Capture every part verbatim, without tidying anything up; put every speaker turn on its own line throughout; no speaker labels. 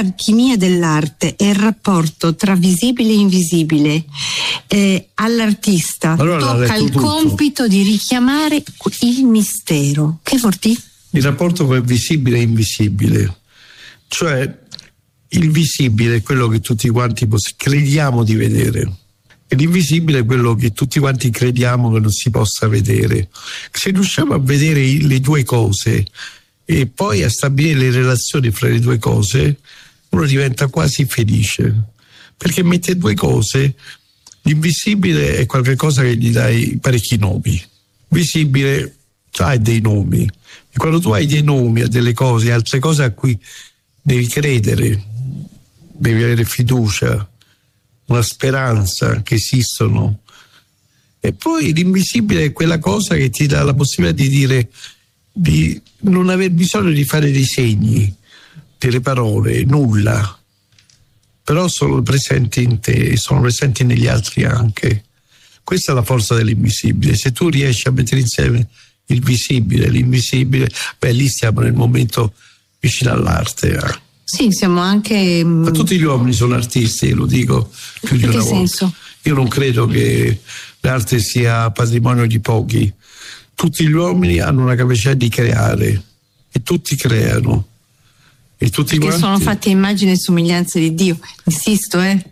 alchimia dell'arte è il rapporto tra visibile e invisibile. Eh, all'artista
allora
tocca il
tutto.
compito di richiamare il mistero. Che vuol dire?
Il rapporto con il visibile e invisibile. Cioè, il visibile è quello che tutti quanti poss- crediamo di vedere. E l'invisibile è quello che tutti quanti crediamo che non si possa vedere. Se riusciamo a vedere le due cose e poi a stabilire le relazioni fra le due cose, uno diventa quasi felice, perché mette due cose. L'invisibile è qualcosa che gli dai parecchi nomi, visibile hai dei nomi, e quando tu hai dei nomi a delle cose, altre cose a cui devi credere, devi avere fiducia, una speranza che esistono. E poi l'invisibile è quella cosa che ti dà la possibilità di dire, di non aver bisogno di fare dei segni, delle parole, nulla, però sono presenti in te e sono presenti negli altri anche. Questa è la forza dell'invisibile. Se tu riesci a mettere insieme il visibile e l'invisibile, beh, lì stiamo nel momento vicino all'arte. Eh.
Sì, siamo anche...
Ma tutti gli uomini sono artisti, lo dico più di una volta.
In che senso?
Io non credo che l'arte sia patrimonio di pochi. Tutti gli uomini hanno una capacità di creare e tutti creano. E tutti
Perché
quanti...
sono fatti a immagine e somiglianza di Dio. Insisto, eh?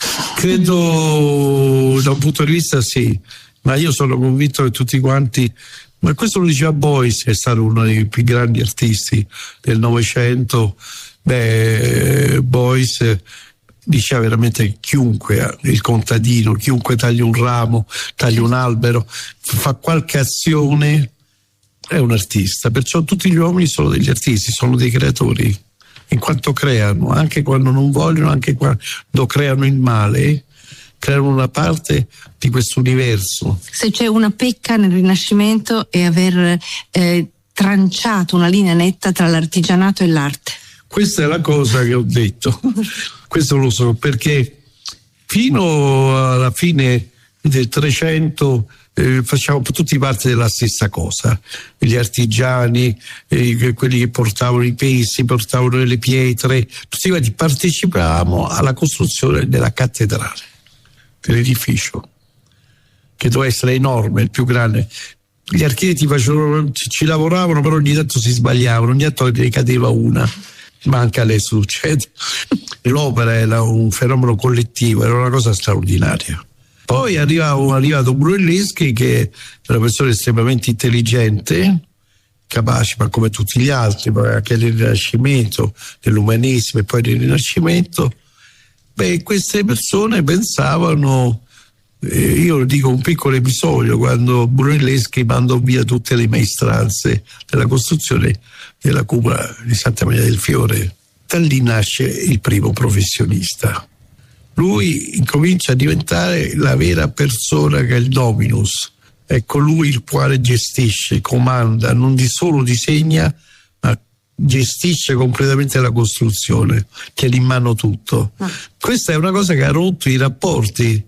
Credo da un punto di vista sì, ma io sono convinto che tutti quanti... Ma questo lo diceva Beuys, che è stato uno dei più grandi artisti del Novecento. Beh, Beuys diceva veramente chiunque, il contadino, chiunque taglia un ramo, taglia un albero, fa qualche azione, è un artista. Perciò tutti gli uomini sono degli artisti, sono dei creatori, in quanto creano, anche quando non vogliono, anche quando creano il male, creano una parte di questo universo.
Se c'è una pecca nel Rinascimento è aver eh, tranciato una linea netta tra l'artigianato e l'arte.
Questa è la cosa che ho detto, questo lo so, perché fino alla fine del Trecento eh, facciamo tutti parte della stessa cosa, gli artigiani, eh, quelli che portavano i pesi, portavano le pietre, tutti quanti partecipavamo alla costruzione della cattedrale, dell'edificio, che doveva essere enorme, il più grande. Gli architetti facevano, ci lavoravano, però ogni tanto si sbagliavano, ogni tanto ne cadeva una. Ma anche adesso succede. L'opera era un fenomeno collettivo, era una cosa straordinaria. Poi arriva, è arrivato Brunelleschi, che è una persona estremamente intelligente, capace, ma come tutti gli altri, poi anche nel Rinascimento, nell'umanesimo e poi nel Rinascimento. Beh, queste persone pensavano, eh, io lo dico un piccolo episodio, quando Brunelleschi mandò via tutte le maestranze della costruzione della cupola di Santa Maria del Fiore. Da lì nasce il primo professionista. Lui incomincia a diventare la vera persona che è il dominus. È colui il quale gestisce, comanda, non di solo disegna, ma gestisce completamente la costruzione, tiene in mano tutto. Ah. Questa è una cosa che ha rotto i rapporti.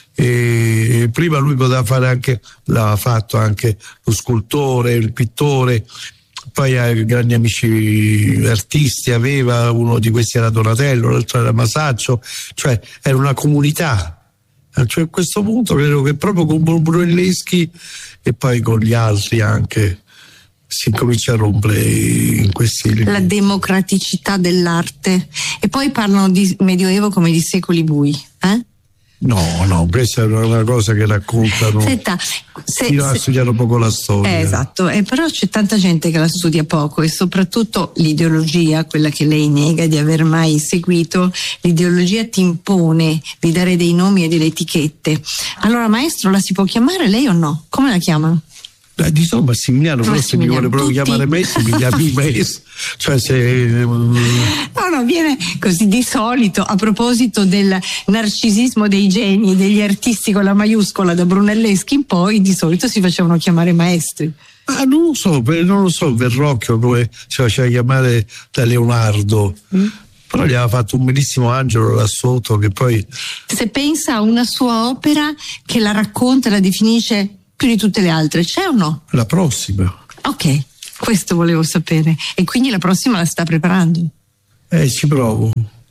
E prima lui poteva fare anche, l'ha fatto anche lo scultore, il pittore, poi ha grandi amici artisti, aveva, uno di questi era Donatello, l'altro era Masaccio, cioè era una comunità. Cioè, a questo punto credo che proprio con Brunelleschi e poi con gli altri anche si comincia a rompere in questi...
La democraticità dell'arte. E poi parlano di Medioevo come di secoli bui, eh?
No, no, questa è una cosa che raccontano.
Senta, se,
io ho studiato poco la storia.
Eh, esatto, eh, però c'è tanta gente che la studia poco e soprattutto l'ideologia, quella che lei nega di aver mai seguito, l'ideologia ti impone di dare dei nomi e delle etichette. Allora, maestro, la si può chiamare lei o no? Come la chiamano?
Eh, di solito Massimiliano, però se mi vuole proprio chiamare maestro, mi chiami maestro. Cioè se...
No, no, viene così di solito, a proposito del narcisismo dei geni, degli artisti con la maiuscola, da Brunelleschi in poi, di solito si facevano chiamare maestri.
Ah, non lo so, non lo so, Verrocchio come si faceva chiamare da Leonardo. Mm. Però gli aveva fatto un bellissimo angelo là sotto che poi...
Se pensa a una sua opera che la racconta, la definisce più di tutte le altre, c'è o no?
La prossima.
Ok, questo volevo sapere. E quindi la prossima la sta preparando?
Eh, ci provo.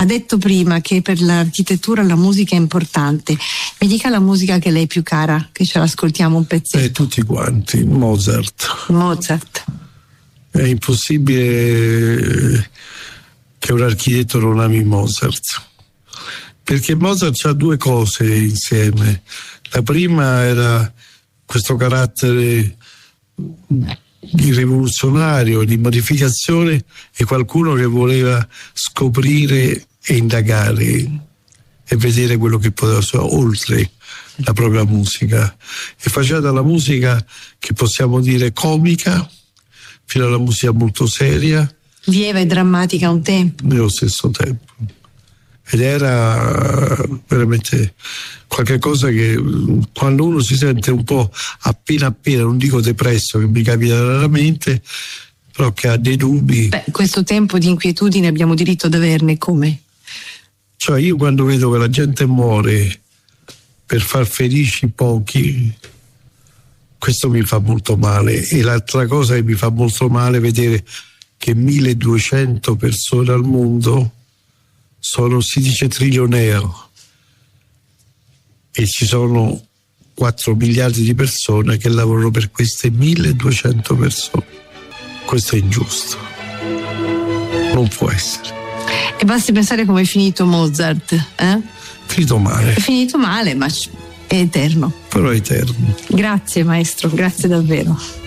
Ha detto prima che per l'architettura la musica è importante. Mi dica la musica che lei è più cara, che ce l'ascoltiamo un pezzetto.
Eh, tutti quanti, Mozart.
Mozart.
È impossibile che un architetto non ami Mozart, perché Mozart ha due cose insieme. La prima era questo carattere di rivoluzionario, di modificazione, e qualcuno che voleva scoprire e indagare e vedere quello che poteva essere oltre la propria musica, e faceva dalla musica, che possiamo dire comica, fino alla musica molto seria,
lieva e drammatica a un tempo,
nello stesso tempo. Ed era veramente qualche cosa che, quando uno si sente un po' appena appena, non dico depresso, che mi capita raramente, però che ha dei dubbi.
Beh, questo tempo di inquietudine abbiamo diritto ad averne, come?
Cioè, io quando vedo che la gente muore per far felici pochi, questo mi fa molto male. E l'altra cosa che mi fa molto male è vedere che milleduecento persone al mondo sono, si dice, trillionaire, e ci sono quattro miliardi di persone che lavorano per queste milleduecento persone. Questo è ingiusto, non può essere.
E basti pensare come è finito Mozart, eh?
Finito male.
È finito male, ma è eterno.
Però è eterno.
Grazie maestro, grazie davvero.